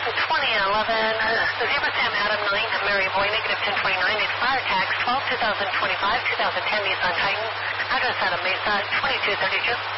Zebra Sam Adam 9, Mary Boy, negative 1029, it's fire tax 12, 2025, 2010 Nissan Titan, address Adam Mesa, 2232.